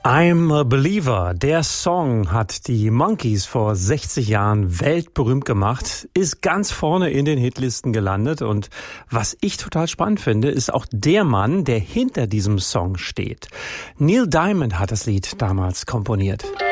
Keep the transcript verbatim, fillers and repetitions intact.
I'm a Believer. Der Song hat die Monkees vor sechzig Jahren weltberühmt gemacht, ist ganz vorne in den Hitlisten gelandet und was ich total spannend finde, ist auch der Mann, der hinter diesem Song steht. Neil Diamond hat das Lied damals komponiert.